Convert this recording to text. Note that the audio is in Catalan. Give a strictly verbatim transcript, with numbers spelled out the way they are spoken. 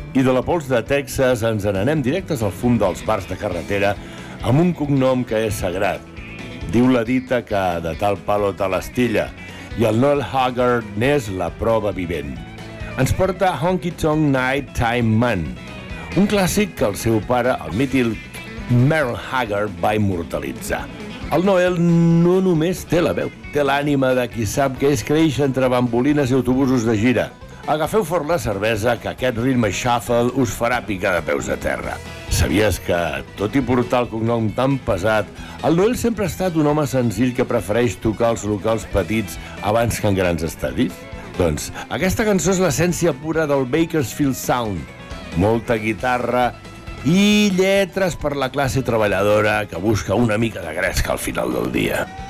I de la pols de Texas ens n'anem directes al fum dels bars de carretera amb un cognom que és sagrat. Diu la dita que de tal palo tal astilla, i el Noel Haggard n'és la prova vivent. Ens porta Honky Tonk Night Time Man, un clàssic que el seu pare, el mític Merle Haggard, va immortalitzar. El Noel no només té la veu, té l'ànima de qui sap que és créixer entre bambolines i autobusos de gira. Agafeu fort la cervesa, que aquest ritme shuffle us farà picar de peus a terra. Sabies que, tot i portar el cognom tan pesat, el Noel sempre ha estat un home senzill que prefereix tocar els locals petits abans que en grans estadis? Doncs aquesta cançó és l'essència pura del Bakersfield Sound. Molta guitarra i lletres per la classe treballadora que busca una mica de gresca al final del dia.